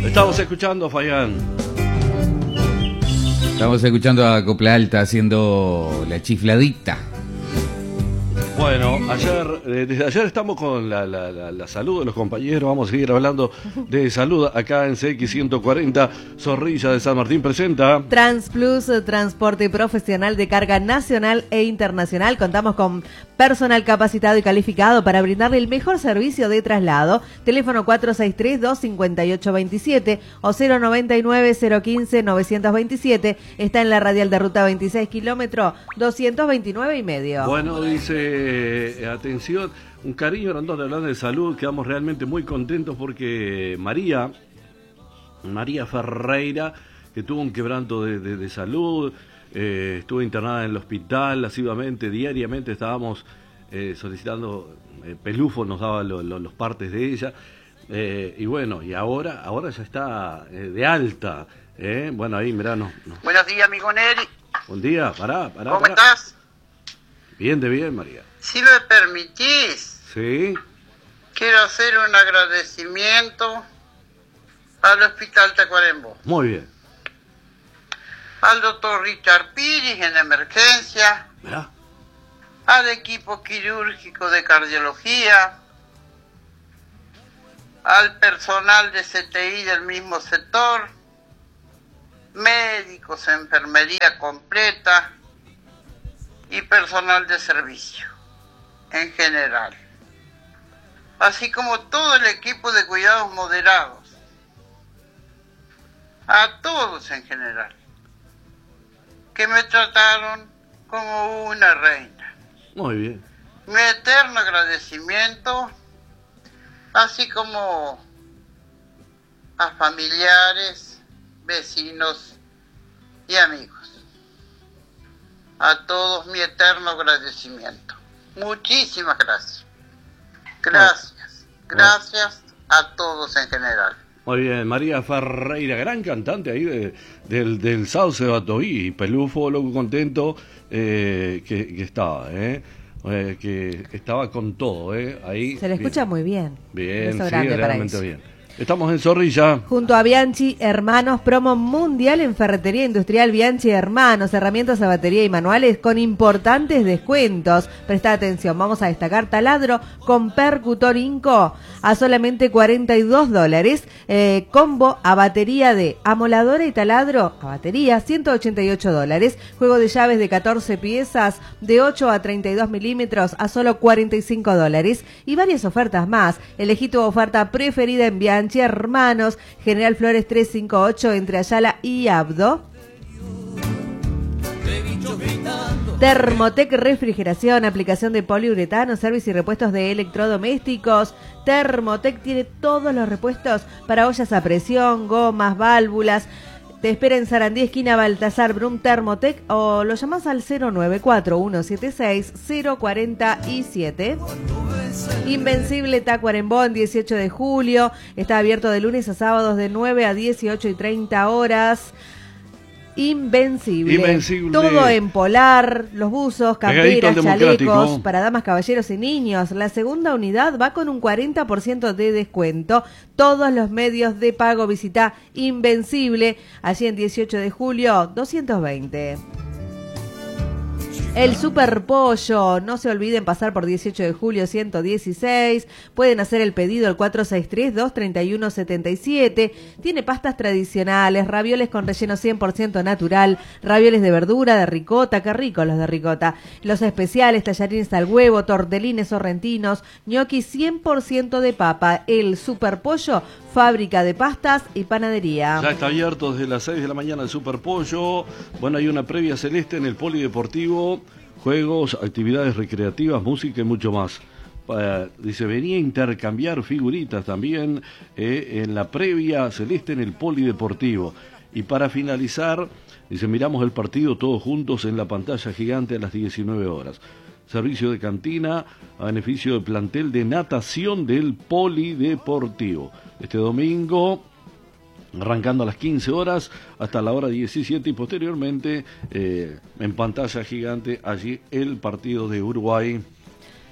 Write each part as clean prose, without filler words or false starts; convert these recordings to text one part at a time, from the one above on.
Estamos escuchando a Fayán. Estamos escuchando a Copla Alta haciendo la chifladita. Bueno, desde ayer estamos con la salud de los compañeros. Vamos a seguir hablando de salud acá en CX140. Zorrilla de San Martín presenta Transplus, transporte profesional de carga nacional e internacional. Contamos con personal capacitado y calificado para brindarle el mejor servicio de traslado. Teléfono 463-258-27 o 099-015-927. Está en la radial de ruta 26, kilómetro 229,5. Bueno, dice, atención, un cariño grandote hablando de salud. Quedamos realmente muy contentos porque María Ferreira, que tuvo un quebranto de salud, estuvo internada en el hospital asiduamente, diariamente estábamos solicitando, Pelufo nos daba los partes de ella, y bueno, y ahora ya está de alta, bueno, ahí mirá, no. Buenos días, amigo Neri. Buen día, pará. ¿Cómo estás? Bien, María. Si me permitís, Sí. quiero hacer un agradecimiento al Hospital Tacuarembó, Muy bien. al doctor Richard Piris en emergencia, Mirá. al equipo quirúrgico de cardiología, al personal de CTI del mismo sector, médicos, enfermería completa y personal de servicio en general, así como todo el equipo de cuidados moderados, a todos en general, que me trataron como una reina. Muy bien. Mi eterno agradecimiento, así como a familiares, vecinos y amigos. A todos mi eterno agradecimiento. Muchísimas gracias. Gracias a todos en general. Muy bien, María Ferreira, gran cantante ahí del Sauce de Batoí, y Pelufo, loco contento que estaba, que estaba con todo, ahí. Se le escucha muy bien. Bien, Beso sí, grande para realmente ellos. bien. Estamos en Zorrilla. Junto a Bianchi Hermanos, promo mundial en ferretería industrial Bianchi Hermanos, herramientas a batería y manuales con importantes descuentos. Presta atención, vamos a destacar taladro con percutor Inco a solamente $42. Combo a batería de amoladora y taladro a batería, $188. Juego de llaves de 14 piezas de 8 a 32 milímetros a solo $45. Y varias ofertas más. Elegí tu oferta preferida en Bianchi Hermanos, General Flores 358 entre Ayala y Abdo. Thermotec Refrigeración, aplicación de poliuretano, servicio y repuestos de electrodomésticos. Thermotec tiene todos los repuestos para ollas a presión, gomas, válvulas. Te espera en Sarandí, esquina Baltasar Brum. Thermotec, o lo llamás al 094-176-047. Invencible Tacuarembó en 18 de julio. Está abierto de lunes a sábados de 9 a 18:30 horas. Invencible. Todo en polar, los buzos, camperas, chalecos para damas, caballeros y niños. La segunda unidad va con un 40% de descuento. Todos los medios de pago. Visita Invencible, allí en 18 de julio 220. El Super Pollo, no se olviden pasar por 18 de julio 116, pueden hacer el pedido al 463-231-77, tiene pastas tradicionales, ravioles con relleno 100% natural, ravioles de verdura, de ricota, qué rico los de ricota, los especiales, tallarines al huevo, tortelines sorrentinos, ñoquis 100% de papa. El Super Pollo, fábrica de pastas y panadería. Ya está abierto desde las 6 de la mañana el Super Pollo. Bueno, hay una previa celeste en el polideportivo, juegos, actividades recreativas, música y mucho más. Dice, venía a intercambiar figuritas también en la previa celeste en el polideportivo. Y para finalizar, dice, miramos el partido todos juntos en la pantalla gigante a las 19 horas. Servicio de cantina a beneficio del plantel de natación del polideportivo. Este domingo, arrancando a las 15 horas hasta la hora 17 y posteriormente en pantalla gigante allí el partido de Uruguay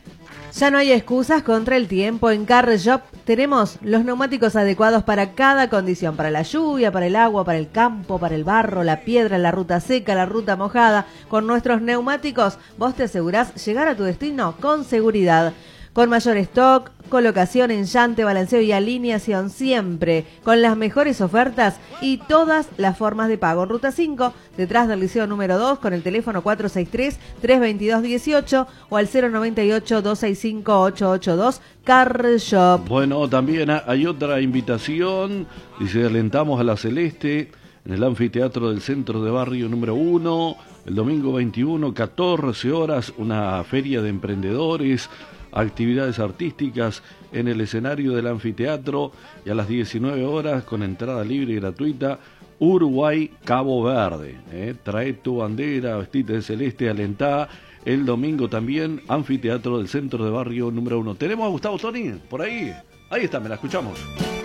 Ya no hay excusas contra el tiempo. En Car Shop tenemos los neumáticos adecuados para cada condición, para la lluvia, para el agua, para el campo, para el barro, la piedra, la ruta seca, la ruta mojada. Con nuestros neumáticos vos te asegurás llegar a tu destino con seguridad. Con mayor stock, colocación, enllante, balanceo y alineación siempre, con las mejores ofertas y todas las formas de pago. En Ruta 5, detrás del Liceo número 2, con el teléfono 463-322-18 o al 098-265-882, Car Shop. Bueno, también hay otra invitación, dice, alentamos a la Celeste en el anfiteatro del Centro de Barrio número 1, el domingo 21, 14 horas, una feria de emprendedores, actividades artísticas en el escenario del anfiteatro, y a las 19 horas con entrada libre y gratuita, Uruguay Cabo Verde. Trae tu bandera, vestite de celeste, alentá. El domingo también, anfiteatro del Centro de Barrio número 1. ¿Tenemos a Gustavo Toni por ahí? Ahí está, me la escuchamos.